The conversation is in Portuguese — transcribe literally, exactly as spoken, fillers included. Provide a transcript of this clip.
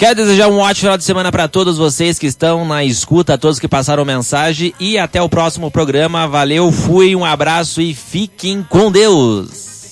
Quero desejar um ótimo final de semana para todos vocês que estão na escuta, todos que passaram mensagem, e até o próximo programa. Valeu, fui, um abraço e fiquem com Deus.